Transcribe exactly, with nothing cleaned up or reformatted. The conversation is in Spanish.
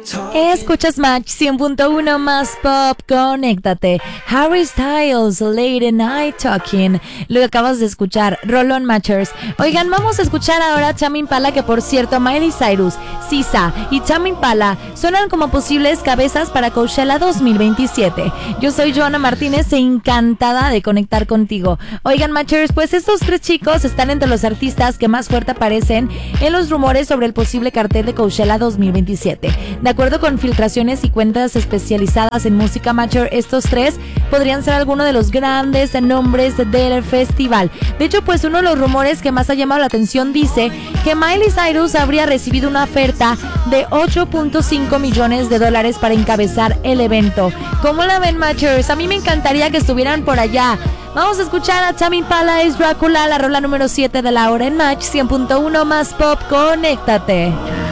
Escuchas Match cien punto uno más pop, conéctate. Harry Styles, Late Night Talking. Lo acabas de escuchar, Rolón Matchers. Oigan, vamos a escuchar ahora a Tame Impala, que por cierto, Miley Cyrus, Sisa y Tame Impala suenan como posibles cabezas para Coachella dos mil veintisiete. Yo soy Joana Martínez e encantada de conectar contigo. Oigan, Matchers, pues estos tres chicos están entre los artistas que más fuerte aparecen en los rumores sobre el posible cartel de Coachella dos mil veintisiete. De acuerdo con filtraciones y cuentas especializadas en música Matcher, estos tres podrían ser algunos de los grandes nombres del festival. De hecho, pues uno de los rumores que más ha llamado la atención dice que Miley Cyrus habría recibido una oferta de ocho punto cinco millones de dólares para encabezar el evento. ¿Cómo la ven, Matchers? A mí me encantaría que estuvieran por allá. Vamos a escuchar a Tame Impala, Es Drácula, la rola número siete de la hora en Match cien punto uno más pop, conéctate.